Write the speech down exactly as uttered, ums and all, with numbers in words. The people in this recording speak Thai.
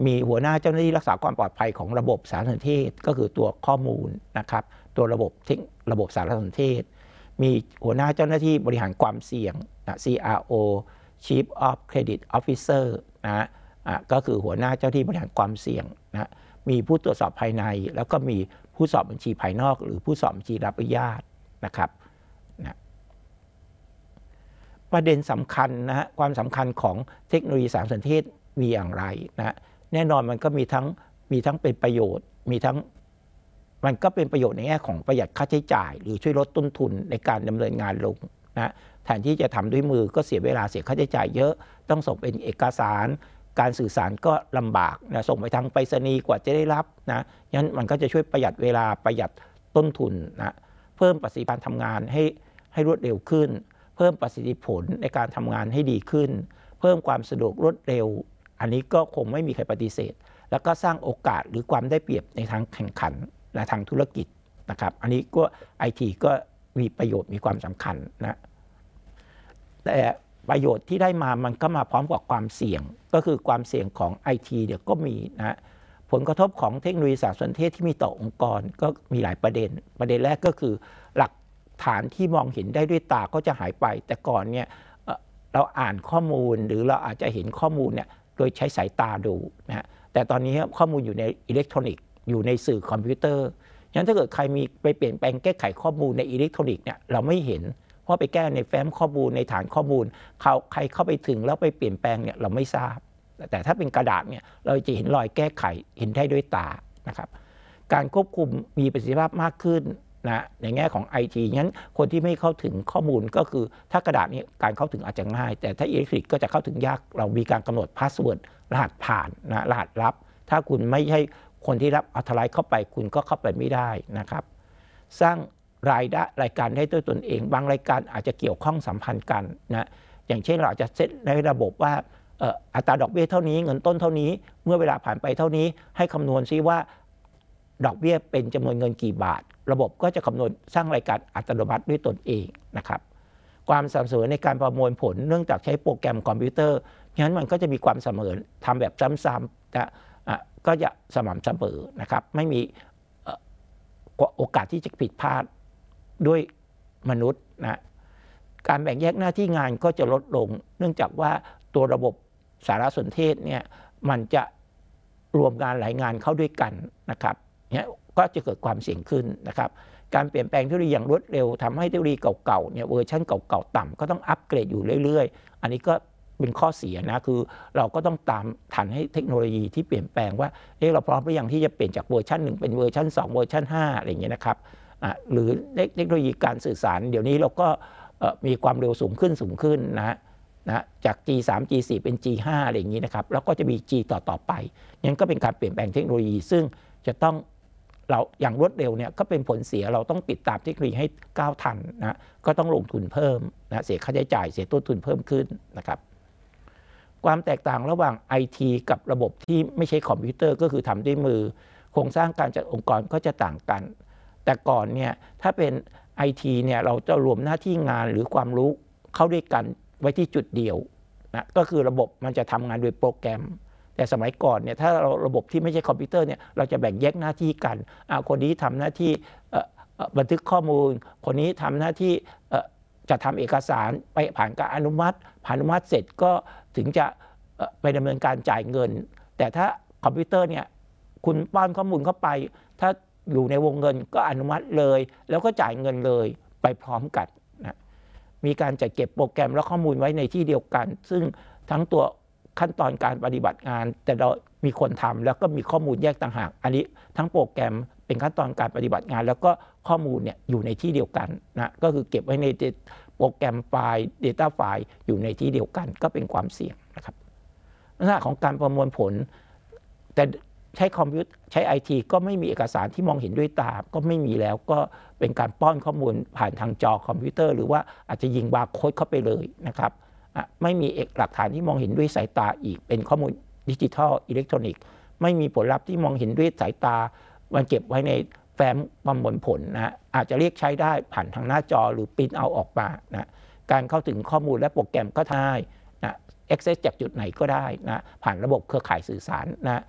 มีหัวหน้าเจ้าหน้าที่รักษาความปลอดภัยของระบบสารสนเทศก็คือตัวข้อมูลนะครับตัวระบบระบบสารสนเทศมีหัวหน้าเจ้าหน้าที่บริหารความเสี่ยงนะ ซี อาร์ โอ Chief of Credit Officer นะก็คือหัวหน้าเจ้าหน้าที่บริหารความเสี่ยงนะมีผู้ตรวจสอบภายในแล้วก็มีผู้สอบบัญชีภายนอกหรือผู้สอบบัญชีรับอนุญาตนะครับนะประเด็นสำคัญนะฮะความสำคัญของเทคโนโลยีสารสนเทศมีอย่างไรนะแน่นอนมันก็มีทั้งมีทั้งเป็นประโยชน์มีทั้งมันก็เป็นประโยชน์ในแง่ของประหยัดค่าใช้จ่ายหรือช่วยลดต้นทุนในการดำเนินงานลงนะแทนที่จะทำด้วยมือก็เสียเวลาเสียค่าใช้จ่ายเยอะต้องส่งเป็นเอกสารการสื่อสารก็ลำบากนะส่งไปทางไปรษณีย์กว่าจะได้รับนะงั้นมันก็จะช่วยประหยัดเวลาประหยัดต้นทุนนะเพิ่มประสิทธิภาพทำงานให้ให้รวดเร็วขึ้นเพิ่มประสิทธิผลในการทำงานให้ดีขึ้นเพิ่มความสะดวกรวดเร็วอันนี้ก็คงไม่มีใครปฏิเสธแล้วก็สร้างโอกาสหรือความได้เปรียบในทางแข่งขันและทางธุรกิจนะครับอันนี้ก็ ไอ ที ก็มีประโยชน์มีความสำคัญนะแต่ประโยชน์ที่ได้มามันก็มาพร้อมกับความเสี่ยงก็คือความเสี่ยงของ ไอ ที เดี๋ยวก็มีนะผลกระทบของเทคโนโลยีสารสนเทศที่มีต่อองค์กรก็มีหลายประเด็นประเด็นแรกก็คือหลักฐานที่มองเห็นได้ด้วยตาก็จะหายไปแต่ก่อนเนี่ยเราอ่านข้อมูลหรือเราอาจจะเห็นข้อมูลเนี่ยโดยใช้สายตาดูนะฮะแต่ตอนนี้ข้อมูลอยู่ในอิเล็กทรอนิกส์อยู่ในสื่อคอมพิวเตอร์งั้นถ้าเกิดใครมีไปเปลี่ยนแปลงแก้ไขข้อมูลในอิเล็กทรอนิกส์เนี่ยเราไม่เห็นเพราะไปแก้ในแฟ้มข้อมูลในฐานข้อมูลเขาใครเข้าไปถึงแล้วไปเปลี่ยนแปลงเนี่ยเราไม่ทราบแต่ถ้าเป็นกระดาษเนี่ยเราจะเห็นรอยแก้ไขเห็นได้ด้วยตานะครับการควบคุมมีประสิทธิภาพมากขึ้นนะในแง่ของ ไอ ที งั้นคนที่ไม่เข้าถึงข้อมูลก็คือถ้ากระดาษนี้การเข้าถึงอาจจะง่ายแต่ถ้าอิเล็กทรอนิกส์ก็จะเข้าถึงยากเรามีการกำหนดพาสเวิร์ดรหัสผ่านนะรหัสลับถ้าคุณไม่ใช่คนที่รับอัลทไลท์เข้าไปคุณก็เข้าไปไม่ได้นะครับสร้างรายได้รายการได้ด้วยตนเองบางรายการอาจจะเกี่ยวข้องสัมพันธ์กันนะอย่างเช่นเราอาจจะเซตในระบบว่าอัตราดอกเบี้ยเท่านี้เงินต้นเท่านี้เมื่อเวลาผ่านไปเท่านี้ให้คำนวณซิว่าดอกเบี้ยเป็นจำนวนเงินกี่บาทระบบก็จะคำนวณสร้างรายการอัตโนมัติด้วยตนเองนะครับความสม่ำเสมอในการประมวลผลเนื่องจากใช้โปรแกรมคอมพิวเตอร์งั้นมันก็จะมีความเสมอทำแบบซ้ำๆนะก็จะสม่ำเสมอนะครับไม่มีโอกาสที่จะผิดพลาดด้วยมนุษย์นะการแบ่งแยกหน้าที่งานก็จะลดลงเนื่องจากว่าตัวระบบสารสนเทศเนี่ยมันจะรวมงานหลายงานเข้าด้วยกันนะครับเนี่ยก็จะเกิดความเสี่ยงขึ้นนะครับการเปลี่ยนแปลงเทคโนโลยีอย่างรวดเร็วทำให้เทคโนโลยีเก่าๆเนี่ยเวอร์ชันเก่าๆต่ำก็ต้องอัปเกรดอยู่เรื่อยๆอันนี้ก็เป็นข้อเสียนะคือเราก็ต้องตามทันให้เทคโนโลยีที่เปลี่ยนแปลงว่าเอ๊ะเราพร้อมหรือยังที่จะเปลี่ยนจากเวอร์ชันหนึ่งเป็นเวอร์ชันสองเวอร์ชันห้าอะไรอย่างเงี้ยนะครับหรือเทคโนโลยีการสื่อสารเดี๋ยวนี้เราก็มีความเร็วสูงขึ้นสูงขึ้นนะนะจาก จี สาม จี สี่ เป็น จี ห้า อะไรอย่างนี้นะครับแล้วก็จะมี G ต่อต่อไปงั้นก็เป็นการเปลี่ยนแปลงเทคโนโลยีซึ่งจะต้องเราอย่างรวดเร็วเนี่ยก็เป็นผลเสียเราต้องติดตามเทคโนโลยีให้ก้าวทันนะก็ต้องลงทุนเพิ่มนะเสียค่าใช้จ่ายเสียต้นทุนเพิ่มขึ้นนะครับความแตกต่างระหว่าง ไอ ที กับระบบที่ไม่ใช่คอมพิวเตอร์ก็คือทำด้วยมือโครงสร้างการจัดองค์กรก็จะต่างกันแต่ก่อนเนี่ยถ้าเป็น ไอ ที เนี่ยเราจะรวมหน้าที่งานหรือความรู้เข้าด้วยกันไว้ที่จุดเดียวนะก็คือระบบมันจะทำงานโดยโปรแกรมแต่สมัยก่อนเนี่ยถ้าเราระบบที่ไม่ใช่คอมพิวเตอร์เนี่ยเราจะแบ่งแยกหน้าที่กันคนนี้ทำหน้าที่บันทึกข้อมูลคนนี้ทำหน้าที่จะทำเอกสารไปผ่านการอนุมัติผ่านอนุมัติเสร็จก็ถึงจะไปดำเนินการจ่ายเงินแต่ถ้าคอมพิวเตอร์เนี่ยคุณป้อนข้อมูลเข้าไปถ้าอยู่ในวงเงินก็อนุมัติเลยแล้วก็จ่ายเงินเลยไปพร้อมกันนะมีการจัดเก็บโปรแกรมและข้อมูลไว้ในที่เดียวกันซึ่งทั้งตัวขั้นตอนการปฏิบัติงานแต่เรามีคนทำแล้วก็มีข้อมูลแยกต่างหากอันนี้ทั้งโปรแกรมเป็นขั้นตอนการปฏิบัติงานแล้วก็ข้อมูลเนี่ยอยู่ในที่เดียวกันนะก็คือเก็บไว้ในโปรแกรมไฟล์ Data ไฟล์อยู่ในที่เดียวกันก็เป็นความเสี่ยงนะครับลักษณะของการประมวลผลแต่ใช้คอมพิวเตอร์ใช้ ไอ ที ก็ไม่มีเอกสารที่มองเห็นด้วยตาก็ไม่มีแล้วก็เป็นการป้อนข้อมูลผ่านทางจอคอมพิวเตอร์หรือว่าอาจจะยิงบาร์โค้ดเข้าไปเลยนะครับไม่มีเอกหลักฐานที่มองเห็นด้วยสายตาอีกเป็นข้อมูลดิจิทัลอิเล็กทรอนิกส์ไม่มีผลลัพธ์ที่มองเห็นด้วยสายตามันเก็บไว้ในแฟ้มประมวลผลนะอาจจะเรียกใช้ได้ผ่านทางหน้าจอหรือปริ้นเอาออกมานะการเข้าถึงข้อมูลและโปรแกรมก็ได้นะ access จากจุดไหนก็ได้นะผ่านระบบเครือข่ายสื่อสารนะ